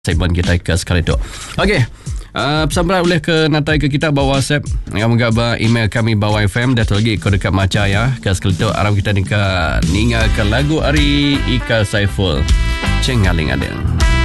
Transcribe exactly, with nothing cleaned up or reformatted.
segmen kita ke sekali tu. Okey. Uh, pesan boleh ke natai ke kita bawa WhatsApp yang menggabar email kami bawa F M dan lagi ikut dekat maca ya. Ke sekali tu aram kita nika ninga ke lagu Ari Ika Saiful Cengaling Adeng.